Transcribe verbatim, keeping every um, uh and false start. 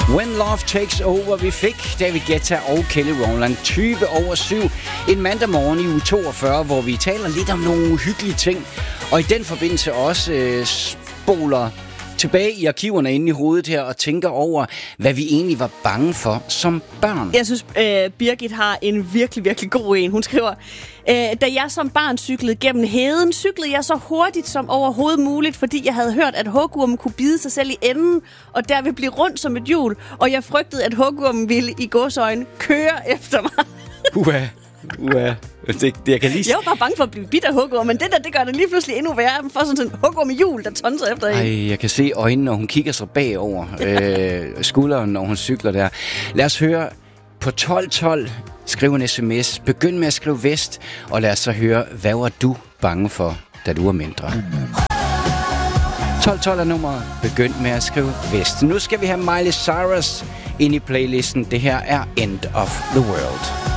When Love Takes Over. Vi fik David Guetta og Kelly Rowland tyve over syv en mandag morgen i uge toogfyrre, hvor vi taler lidt om nogle uhyggelige ting. Og i den forbindelse også øh, spoler tilbage i arkiverne inde i hovedet her og tænker over, hvad vi egentlig var bange for som børn. Jeg synes, øh, Birgit har en virkelig, virkelig god en. Hun skriver, øh, da jeg som barn cyklede gennem heden, cyklede jeg så hurtigt som overhovedet muligt, fordi jeg havde hørt, at hugormen kunne bide sig selv i enden, og derved blive rundt som et hjul, og jeg frygtede, at hugormen ville i gåseøjne køre efter mig. Uha, uha. Det, det, jeg kan lige... Jeg var bare bange for at blive bidt af hugorm, men det der, det gør det lige pludselig endnu værre. Man får sådan en hugorm i hjul, der tonser efter en. Ej, jeg kan se øjnene, når hun kigger sig bagover øh, skulderen, når hun cykler der. Lad os høre på tolv tolv. Skriv en sms. Begynd med at skrive vest. Og lad os så høre, hvad var du bange for, da du var mindre? tolv tolv er nummeret. Begynd med at skrive vest. Nu skal vi have Miley Cyrus ind i playlisten. Det her er End of the World.